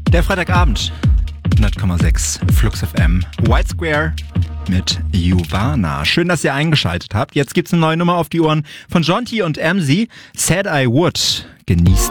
Der Freitagabend, 100,6 Flux FM, White Square mit Juvana. Schön, dass ihr eingeschaltet habt. Jetzt gibt's eine neue Nummer auf die Ohren von Jonty und Emzy. Said I Would. Genießt.